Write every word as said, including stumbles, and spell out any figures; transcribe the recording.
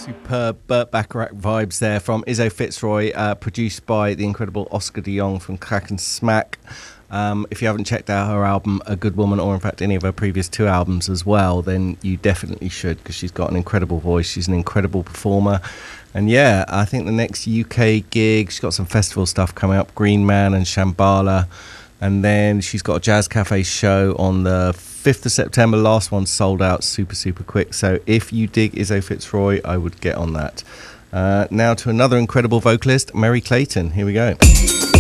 Superb Burt Bacharach vibes there from Izzo Fitzroy, uh, produced by the incredible Oscar de Jong from Crack and Smack. Um, if you haven't checked out her album A Good Woman, or in fact any of her previous two albums as well, then you definitely should, because she's got an incredible voice. She's an incredible performer. And yeah, I think the next U K gig, she's got some festival stuff coming up, Green Man and Shambhala. And then she's got a Jazz Cafe show on the fifth of September. Last one sold out super, super quick. So if you dig Izzo Fitzroy, I would get on that. Uh, now to another incredible vocalist, Merry Clayton. Here we go.